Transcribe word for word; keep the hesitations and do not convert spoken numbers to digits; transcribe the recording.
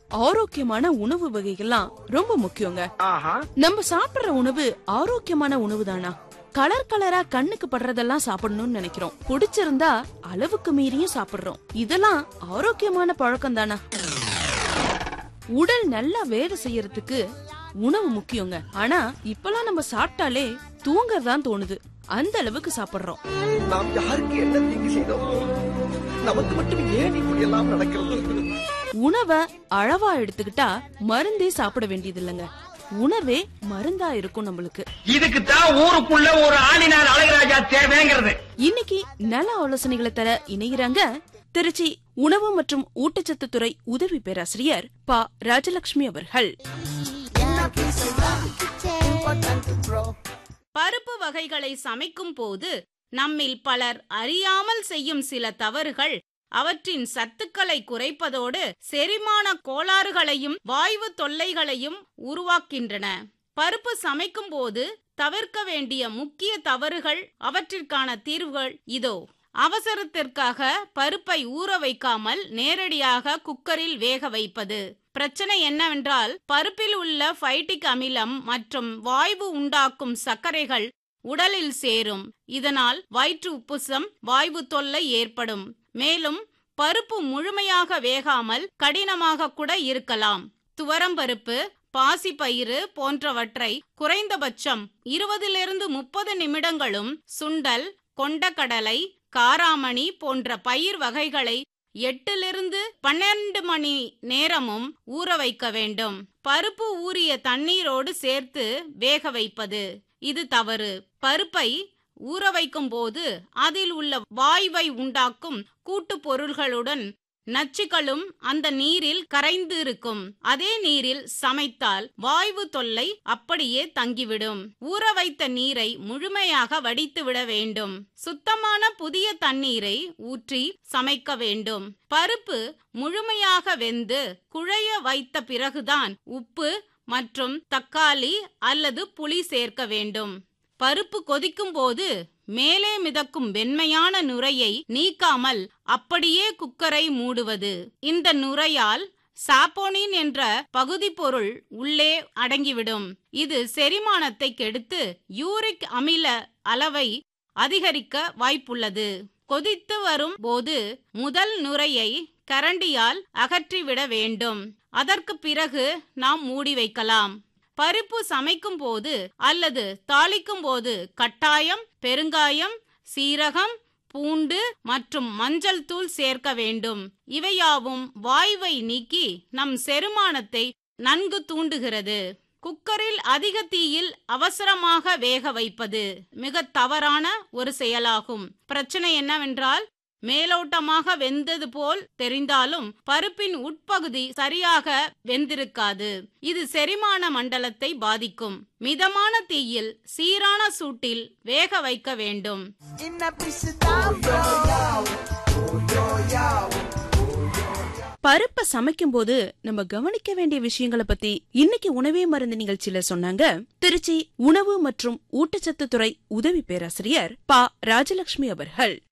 ஆரோக்கியமான உணவு வகைகள்லாம் ரொம்ப முக்கியங்க. நம்ம சாப்பிடுற உணவு ஆரோக்கியமான உணவு தானா? கலர் கலரா கண்ணுக்கு படுறதெல்லாம் சாப்பிடணும்னு நினைக்கிறோம். பிடிச்சிருந்தா அளவுக்கு மீறியும் சாப்பிடுறோம். இதெல்லாம் ஆரோக்கியமான பழக்கம் தானா? உடல் நல்லா வேலை செய்யறதுக்கு உணவு முக்கியங்க. ஆனா இப்பெல்லாம் நம்ம சாப்பிட்டாலே தூங்கறதான் தோணுது. அந்த அளவுக்கு சாப்பிடுறோம். நாம் யாருக்கு என்ன தீங்கு செய்தோம்? நமக்கு மட்டும் ஏன் இப்படி எல்லாம் நடக்கிறது? உணவை அளவா எடுத்துக்கிட்டா மருந்தே சாப்பிட வேண்டியது இல்லைங்க. உணவே மருந்தா இருக்கும் நம்மளுக்கு. இதுக்கு தான் ஊருக்குள்ள ஒரு ஆளினார் அழகராஜா தேவைங்கிறது. இன்னைக்கு நல ஆலோசனைகளை தர இணைகிறாங்க திருச்சி உணவு மற்றும் ஊட்டச்சத்து துறை உதவி பேராசிரியர் ப ராஜலட்சுமி அவர்கள். பருப்பு வகைகளை சமைக்கும் போது நம்மில் பலர் அறியாமல் செய்யும் சில தவறுகள் அவற்றின் சத்துக்களை குறைப்பதோடு செரிமான கோளாறுகளையும் வாய்வு தொல்லைகளையும் உருவாக்கின்றன. பருப்பு சமைக்கும் போது தவிர்க்க வேண்டிய முக்கிய தவறுகள், அவற்றிற்கான தீர்வுகள் இதோ. அவசரத்திற்காக பருப்பை ஊற வைக்காமல் நேரடியாக குக்கரில் வேக வைப்பது. பிரச்சனை என்னவென்றால், பருப்பில் உள்ள பைட்டிக் அமிலம் மற்றும் வாய்வு உண்டாக்கும் சர்க்கரைகள் உடலில் சேரும். இதனால் வயிற்று உப்புசம், வாய்வு தொல்லை ஏற்படும். மேலும் பருப்பு முழுமையாக வேகாமல் கடினமாக கூட இருக்கலாம். துவரம்பருப்பு, பாசிப்பயிறு போன்றவற்றை குறைந்தபட்சம் இருபதிலிருந்து முப்பது நிமிடங்களும், சுண்டல், கொண்டக்கடலை, காராமணி போன்ற பயிர் வகைகளை எட்டிலிருந்து பன்னெண்டு மணி நேரமும் ஊற வைக்க வேண்டும். பருப்பு ஊறிய தண்ணீரோடு சேர்த்து வேக வைப்பது இது தவறு. பருப்பை ஊற வைக்கும் போது அதில் உள்ள வாய்வை உண்டாக்கும் கூட்டு பொருள்களுடன் நச்சுக்களும் அந்த நீரில் கரைந்து இருக்கும். அதே நீரில் சமைத்தால் வாய்வு தொல்லை அப்படியே தங்கிவிடும். ஊற வைத்த நீரை முழுமையாக வடித்து விட வேண்டும். சுத்தமான புதிய தண்ணீரை ஊற்றி சமைக்க வேண்டும். பருப்பு முழுமையாக வெந்து குழைய வைத்த பிறகுதான் உப்பு மற்றும் தக்காளி அல்லது புளி சேர்க்க வேண்டும். பருப்பு கொதிக்கும் போது மேலே மிதக்கும் வெண்மையான நுரையை நீக்காமல் அப்படியே குக்கரை மூடுவது. இந்த நுரையால் சாப்போனின் என்ற பகுதி பொருள் உள்ளே அடங்கிவிடும். இது செரிமானத்தை கெடுத்து யூரிக் அமில அளவை அதிகரிக்க வாய்ப்புள்ளது. கொதித்து வரும் போது முதல் நுரையை கரண்டியால் அகற்றிவிட வேண்டும். அதற்கு பிறகு நாம் மூடி வைக்கலாம். பருப்பு சமைக்கும் போது அல்லது தாளிக்கும் போது கட்டாயம் பெருங்காயம், சீரகம், பூண்டு மற்றும் மஞ்சள் தூள் சேர்க்க வேண்டும். இவையாவும் வாய்வை நீக்கி நம் செரிமானத்தை நன்கு தூண்டுகிறது. குக்கரில் அதிக தீயில் அவசரமாக வேக வைப்பது மிக தவறான ஒரு செயலாகும். பிரச்சனை என்னவென்றால், மேலோட்டமாக வெந்தது போல் தெரிந்தாலும் பருப்பின் உட்பகுதி சரியாக வெந்திருக்காது. இது செரிமான மண்டலத்தை பாதிக்கும். மிதமான தீயில் சீரான சூட்டில் வேக வைக்க வேண்டும். பருப்பை சமைக்கும் போது நம்ம கவனிக்க வேண்டிய விஷயங்களை பத்தி இன்னைக்கு உணவே மருந்து நிகழ்ச்சியில சொன்னாங்க திருச்சி உணவு மற்றும் ஊட்டச்சத்து துறை உதவி பேராசிரியர் ப ராஜலட்சுமி அவர்கள்.